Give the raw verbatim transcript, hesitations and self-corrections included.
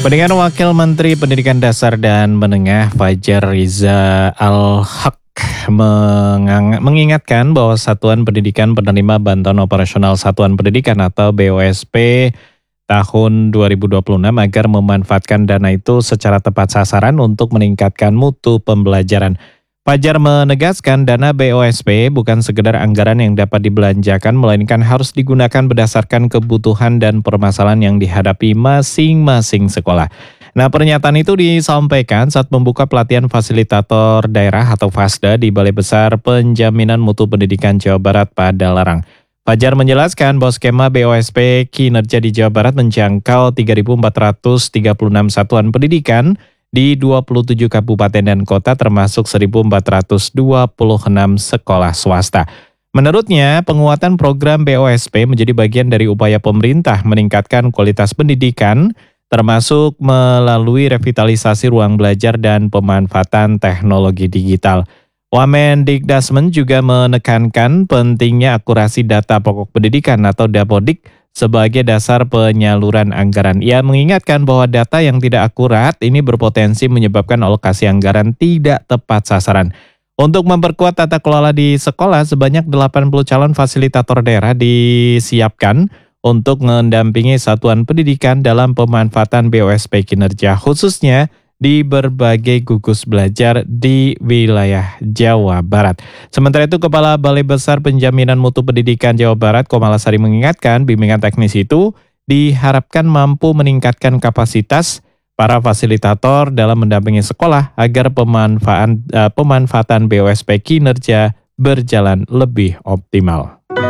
Dengan Wakil Menteri Pendidikan Dasar dan Menengah Fajar Riza Al-Haq mengang- mengingatkan bahwa Satuan Pendidikan Penerima Bantuan Operasional Satuan Pendidikan atau B O S P tahun dua ribu dua puluh enam agar memanfaatkan dana itu secara tepat sasaran untuk meningkatkan mutu pembelajaran. Fajar menegaskan dana B O S P bukan sekedar anggaran yang dapat dibelanjakan, melainkan harus digunakan berdasarkan kebutuhan dan permasalahan yang dihadapi masing-masing sekolah. Nah, pernyataan itu disampaikan saat membuka pelatihan fasilitator daerah atau FASDA di Balai Besar Penjaminan Mutu Pendidikan Jawa Barat pada Larang. Fajar menjelaskan bahwa skema B O S P kinerja di Jawa Barat menjangkau tiga ribu empat ratus tiga puluh enam satuan pendidikan di dua puluh tujuh kabupaten dan kota termasuk seribu empat ratus dua puluh enam sekolah swasta. Menurutnya, penguatan program B O S P menjadi bagian dari upaya pemerintah meningkatkan kualitas pendidikan, termasuk melalui revitalisasi ruang belajar dan pemanfaatan teknologi digital. Wamendikdasmen juga menekankan pentingnya akurasi data pokok pendidikan atau Dapodik sebagai dasar penyaluran anggaran. Ia mengingatkan bahwa data yang tidak akurat ini berpotensi menyebabkan alokasi anggaran tidak tepat sasaran. Untuk memperkuat tata kelola di sekolah, sebanyak delapan puluh calon fasilitator daerah disiapkan untuk mendampingi satuan pendidikan dalam pemanfaatan B O S P kinerja, khususnya di berbagai gugus belajar di wilayah Jawa Barat. Sementara itu, Kepala Balai Besar Penjaminan Mutu Pendidikan Jawa Barat, Komalasari, mengingatkan bimbingan teknis itu diharapkan mampu meningkatkan kapasitas para fasilitator dalam mendampingi sekolah agar pemanfaatan, uh, pemanfaatan B O S P kinerja berjalan lebih optimal.